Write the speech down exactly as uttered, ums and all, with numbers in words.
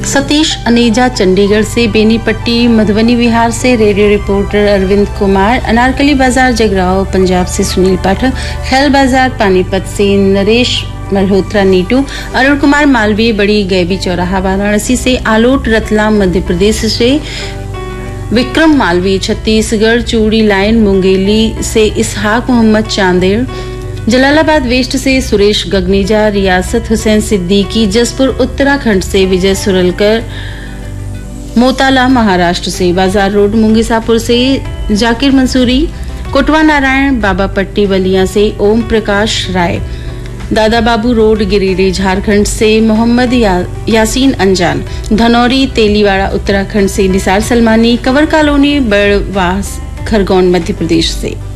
सतीश अनेजा चंडीगढ़ से, बेनीपट्टी मधुबनी विहार से radio reporter Arvind Kumar, Anarkali बाजार जगराव पंजाब से सुनील पाठक, खैल बाजार पानीपत से नरेश मल्होत्रा नीटू, अरुण कुमार मालवीय बड़ी गैबी चौराहा वाराणसी से, आलोट रतलाम मध्य प्रदेश से, विक्रम मालवीय छत्तीसगढ़ चूड़ी लाइन मुंगेली से, इसहाक मोहम्मद चांदेड़, जलालाबाद वेस्ट से सुरेश गगनीजा, रियासत हुसैन सिद्दीकी जसपुर उत्तराखंड से, विजय सुरलकर मोताला महाराष्ट्र से, बाजार रोड मुंगीसापुर से जाकिर मंसूरी, कोटवा नारायण बाबा पट्टी बलिया से ओम प्रकाश राय, दादा बाबू रोड गिरिडीह झारखंड से मोहम्मद या, यासीन अंजान, धनौरी तेलीवाड़ा उत्तराखंड से निसार सलमानी, कंवर कॉलोनी बड़वास खरगोन मध्य प्रदेश से।